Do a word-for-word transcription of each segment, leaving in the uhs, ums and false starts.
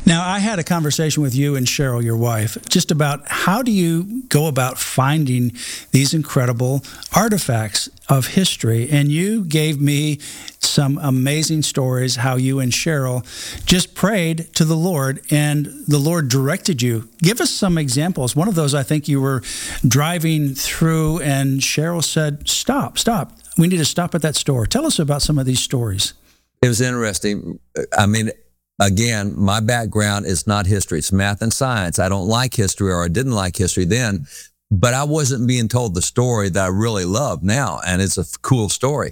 Now, I had a conversation with you and Cheryl, your wife, just about how do you go about finding these incredible artifacts of history. And you gave me some amazing stories how you and Cheryl just prayed to the Lord and the Lord directed you. Give us some examples. One of those, I think you were driving through and Cheryl said, stop, stop. We need to stop at that store. Tell us about some of these stories. It was interesting. I mean, again, my background is not history. It's math and science. I don't like history, or I didn't like history then, but I wasn't being told the story that I really love now, and it's a cool story.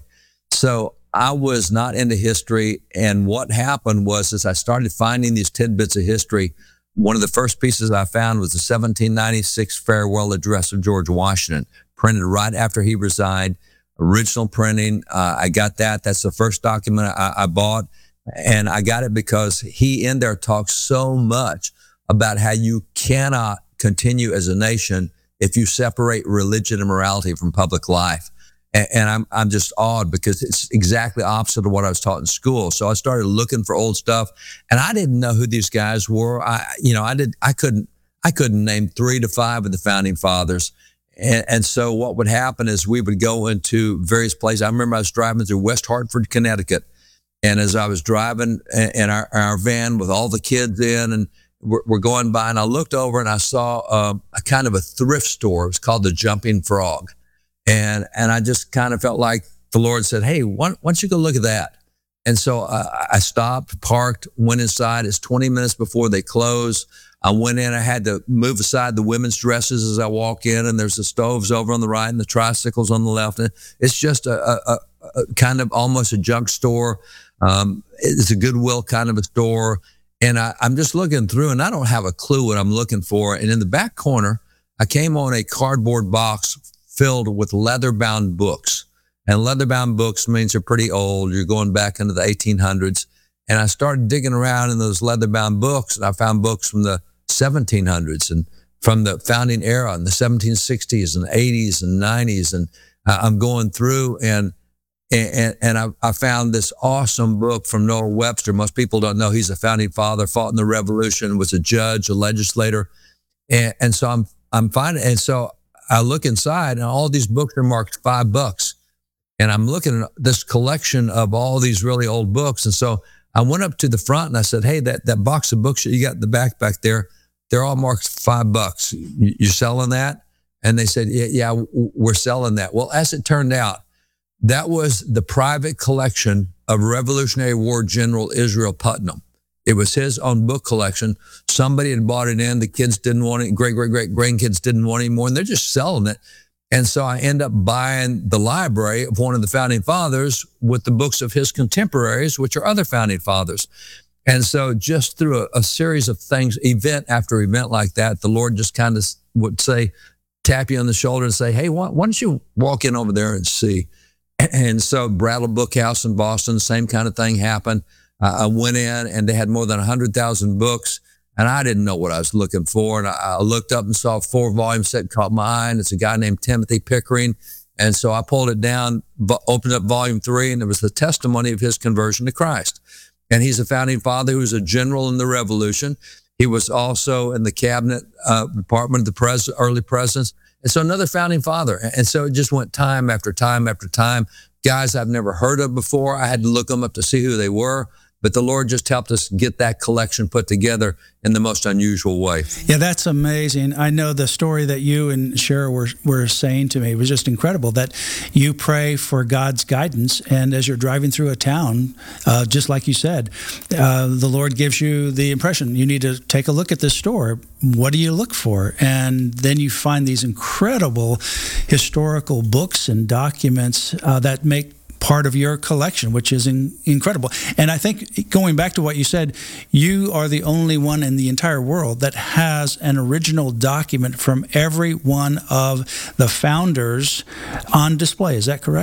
So I was not into history, and what happened was as I started finding these tidbits of history, one of the first pieces I found was the seventeen ninety-six farewell address of George Washington, printed right after he resigned, original printing. Uh, I got that. That's the first document I, I bought. And I got it because he in there talks so much about how you cannot continue as a nation if you separate religion and morality from public life. And, and I'm I'm just awed because it's exactly opposite of what I was taught in school. So I started looking for old stuff, and I didn't know who these guys were. I you know I did I couldn't I couldn't name three to five of the founding fathers. And, and so what would happen is we would go into various places. I remember I was driving through West Hartford, Connecticut. And as I was driving in our, our van with all the kids in, and we're, we're going by, and I looked over and I saw uh, a kind of a thrift store. It was called the Jumping Frog. And and I just kind of felt like the Lord said, hey, why, why don't you go look at that? And so uh, I stopped, parked, went inside. It's twenty minutes before they close. I went in. I had to move aside the women's dresses as I walk in, and there's the stoves over on the right and the tricycles on the left. And it's just a, a, a kind of almost a junk store. Um, it's a Goodwill kind of a store. And I, I'm just looking through, and I don't have a clue what I'm looking for. And in the back corner, I came on a cardboard box filled with leather-bound books. And leather-bound books means they're pretty old. You're going back into the eighteen hundreds. And I started digging around in those leather-bound books, and I found books from the seventeen hundreds and from the founding era in the seventeen sixties and eighties and nineties. And I'm going through, and And, and I, I found this awesome book from Noah Webster. Most people don't know he's a founding father, fought in the Revolution, was a judge, a legislator. And, and so I'm I'm finding, and so I look inside, and all these books are marked five bucks. And I'm looking at this collection of all these really old books. And so I went up to the front and I said, hey, that, that box of books that you got in the back back there, they're all marked five bucks. You, you selling that? And they said, yeah, yeah, we're selling that. Well, as it turned out, that was the private collection of Revolutionary War General Israel Putnam. It was his own book collection. Somebody had bought it in. The kids didn't want it. Great, great, great grandkids didn't want it anymore. And they're just selling it. And so I end up buying the library of one of the founding fathers with the books of his contemporaries, which are other founding fathers. And so just through a, a series of things, event after event like that, the Lord just kind of would say, tap you on the shoulder and say, hey, why, why don't you walk in over there and see? And so Brattle Book House in Boston, same kind of thing happened. Uh, I went in, and they had more than one hundred thousand books, and I didn't know what I was looking for. And I, I looked up and saw a four-volume set caught my eye, and it's a guy named Timothy Pickering. And so I pulled it down, opened up volume three, and it was the testimony of his conversion to Christ. And he's a founding father who was a general in the Revolution. He was also in the cabinet uh, department of the pres- early presidents. And so another founding father. And so it just went time after time after time. Guys I've never heard of before. I had to look them up to see who they were. But the Lord just helped us get that collection put together in the most unusual way. Yeah, that's amazing. I know the story that you and Cheryl were, were saying to me was just incredible, that you pray for God's guidance, and as you're driving through a town, uh, just like you said, uh, the Lord gives you the impression, you need to take a look at this store. What do you look for? And then you find these incredible historical books and documents uh, that make part of your collection, which is in, incredible. And I think going back to what you said, you are the only one in the entire world that has an original document from every one of the founders on display. Is that correct?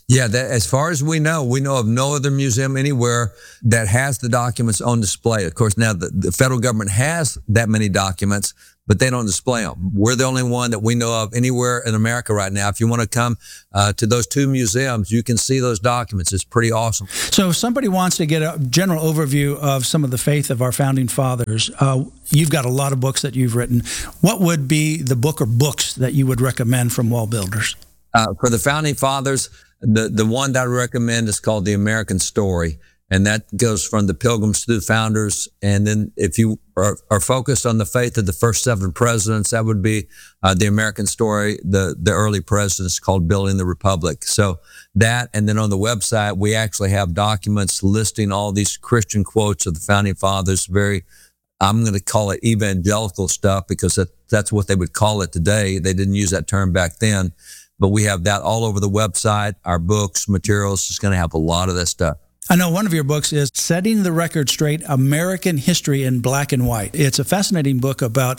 Yeah, that, as far as we know, we know of no other museum anywhere that has the documents on display. Of course, now the, the federal government has that many documents, but they don't display them. We're the only one that we know of anywhere in America right now. If you want to come uh, to those two museums, you can see those documents. It's pretty awesome. So if somebody wants to get a general overview of some of the faith of our founding fathers, uh, you've got a lot of books that you've written. What would be the book or books that you would recommend from Wall Builders? Uh, for the founding fathers, the, the one that I recommend is called The American Story. And that goes from the Pilgrims to the Founders. And then if you are, are focused on the faith of the first seven presidents, that would be uh, The American Story, the, the early presidents, called Building the Republic. So that, and then on the website, we actually have documents listing all these Christian quotes of the founding fathers, very, I'm going to call it evangelical stuff, because that, that's what they would call it today. They didn't use that term back then. But we have that all over the website. Our books, materials, is going to have a lot of that stuff. I know one of your books is Setting the Record Straight, American History in Black and White. It's a fascinating book about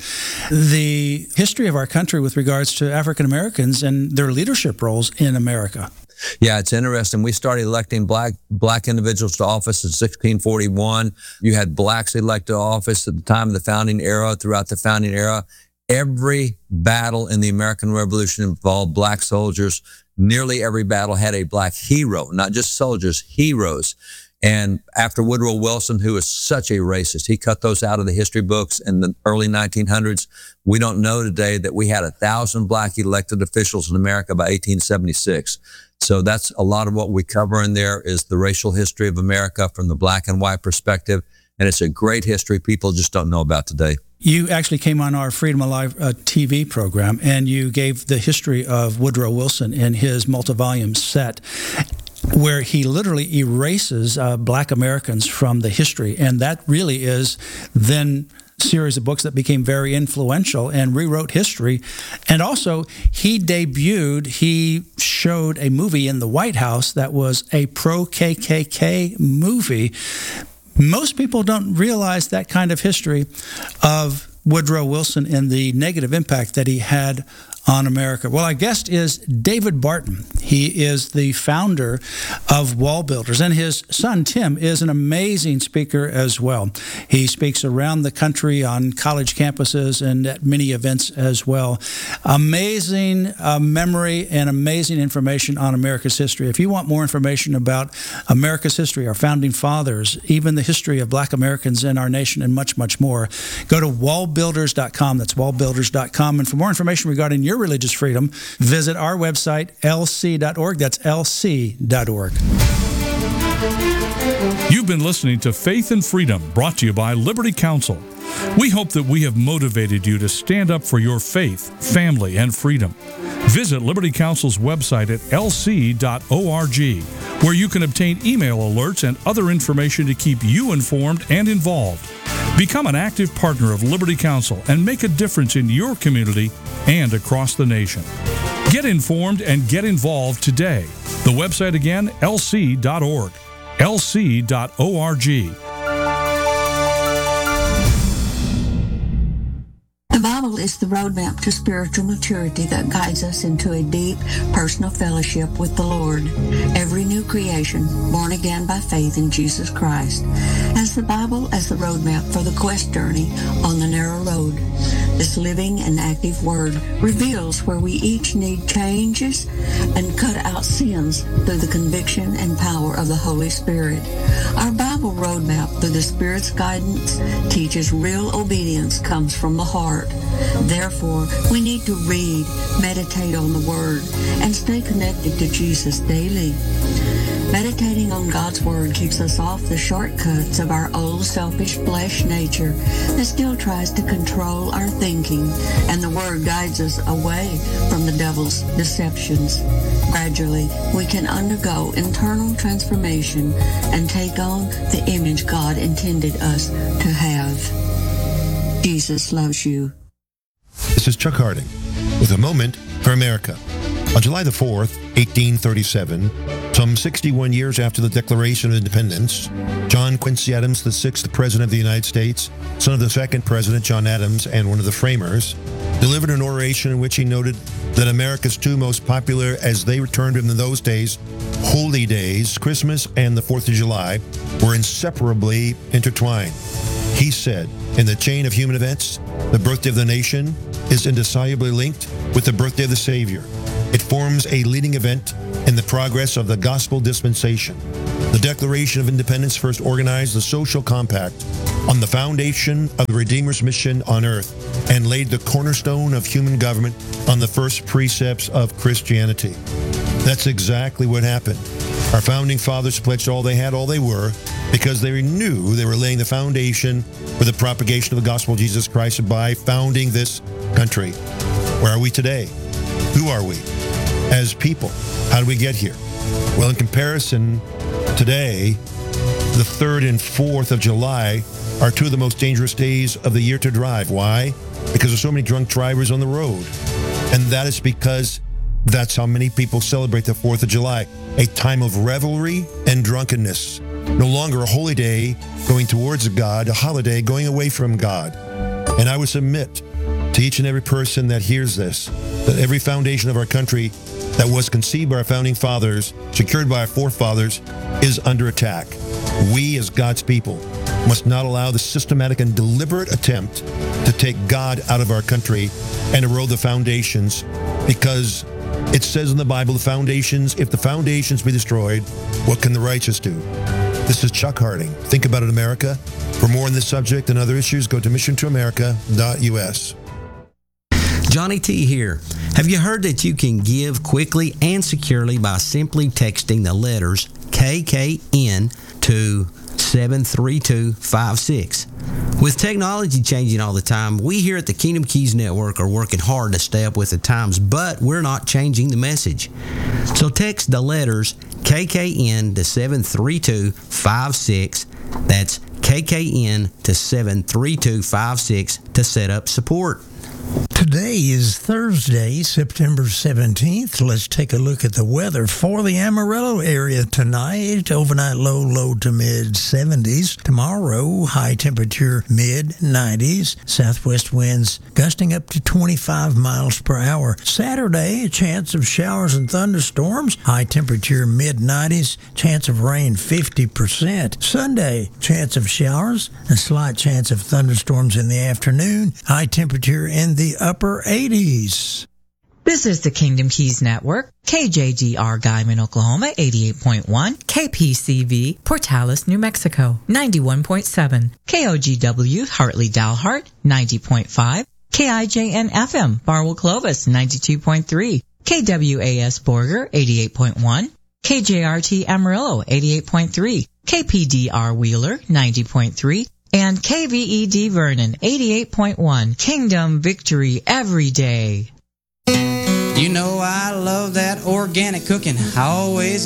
the history of our country with regards to African Americans and their leadership roles in America. Yeah, it's interesting. We started electing black black individuals to office in sixteen forty-one. You had blacks elected to office at the time of the founding era, throughout the founding era. Every battle in the American Revolution involved black soldiers. Nearly every battle had a black hero, not just soldiers, heroes. And after Woodrow Wilson, who was such a racist, he cut those out of the history books in the early nineteen hundreds. We don't know today that we had a thousand black elected officials in America by eighteen seventy-six. So that's a lot of what we cover in there, is the racial history of America from the black and white perspective. And it's a great history people just don't know about today. You actually came on our Freedom Alive uh, T V program, and you gave the history of Woodrow Wilson in his multi-volume set, where he literally erases uh, black Americans from the history. And that really is then series of books that became very influential and rewrote history. And also, he debuted, he showed a movie in the White House that was a pro-K K K movie. Most people don't realize that kind of history of Woodrow Wilson and the negative impact that he had on America. Well, our guest is David Barton. He is the founder of Wall Builders, and his son, Tim, is an amazing speaker as well. He speaks around the country on college campuses and at many events as well. Amazing uh, memory and amazing information on America's history. If you want more information about America's history, our founding fathers, even the history of black Americans in our nation, and much, much more, go to wall builders dot com. That's wall builders dot com. And for more information regarding your religious freedom, visit our website, L C dot org. That's L C dot org. You've been listening to Faith and Freedom, brought to you by Liberty Counsel. We hope that we have motivated you to stand up for your faith, family, and freedom. Visit Liberty Counsel's website at L C dot org, where you can obtain email alerts and other information to keep you informed and involved. Become an active partner of Liberty Counsel and make a difference in your community and across the nation. Get informed and get involved today. The website again, L C dot org. L C dot org. The Bible is the roadmap to spiritual maturity that guides us into a deep personal fellowship with the Lord. Every new creation, born again by faith in Jesus Christ, has the Bible as the roadmap for the quest journey on the narrow road. This living and active Word reveals where we each need changes and cut out sins through the conviction and power of the Holy Spirit. Our Bible roadmap, through the Spirit's guidance, teaches real obedience comes from the heart. Therefore, we need to read, meditate on the Word, and stay connected to Jesus daily. Meditating on God's Word keeps us off the shortcuts of our old selfish flesh nature that still tries to control our thinking, and the Word guides us away from the devil's deceptions. Gradually, we can undergo internal transformation and take on the image God intended us to have. Jesus loves you. This is Chuck Harding with a moment for America. On July the fourth, eighteen thirty-seven, some sixty-one years after the Declaration of Independence, John Quincy Adams, the sixth President of the United States, son of the second President John Adams and one of the framers, delivered an oration in which he noted that America's two most popular, as they termed them in those days, holy days, Christmas and the fourth of July, were inseparably intertwined. He said, in the chain of human events, the birthday of the nation is indissolubly linked with the birthday of the Savior. It forms a leading event in the progress of the gospel dispensation. The Declaration of Independence first organized the social compact on the foundation of the Redeemer's mission on earth and laid the cornerstone of human government on the first precepts of Christianity. That's exactly what happened. Our founding fathers pledged all they had, all they were, because they knew they were laying the foundation for the propagation of the gospel of Jesus Christ by founding this country. Where are we today? Who are we? As people, how did we get here? Well, in comparison, today, the third and fourth of July are two of the most dangerous days of the year to drive. Why? Because there's so many drunk drivers on the road. And that is because that's how many people celebrate the fourth of July, a time of revelry and drunkenness. No longer a holy day going towards God, a holiday going away from God. And I would submit to each and every person that hears this, that every foundation of our country that was conceived by our founding fathers, secured by our forefathers, is under attack. We, as God's people, must not allow the systematic and deliberate attempt to take God out of our country and erode the foundations, because it says in the Bible, the foundations, if the foundations be destroyed, what can the righteous do? This is Chuck Harding. Think About It, America. For more on this subject and other issues, go to mission to america dot u s. Johnny T here. Have you heard that you can give quickly and securely by simply texting the letters K K N to seven three two five six? With technology changing all the time, we here at the Kingdom Keys Network are working hard to stay up with the times, but we're not changing the message. So text the letters K K N to seven three two five six. That's K K N to seven three two five six to set up support. Today is Thursday, September seventeenth. Let's take a look at the weather for the Amarillo area tonight. Overnight low, low to mid seventies. Tomorrow, high temperature mid nineties. Southwest winds gusting up to twenty-five miles per hour. Saturday, a chance of showers and thunderstorms. High temperature mid nineties. Chance of rain fifty percent. Sunday, chance of showers. A slight chance of thunderstorms in the afternoon. High temperature in the upper eighties. This is the Kingdom Keys Network, K J G R Guyman, Oklahoma, eighty-eight point one, K P C V, Portales, New Mexico, ninety-one point seven, K O G W, Hartley, Dalhart, ninety point five, K I J N F M, Barwell, Clovis, ninety-two point three, K W A S Borger, eighty-eight point one, K J R T Amarillo, eighty-eight point three, K P D R Wheeler, ninety point three, and K V E D Vernon, eighty-eight point one. Kingdom victory every day. You know I love that organic cooking. I always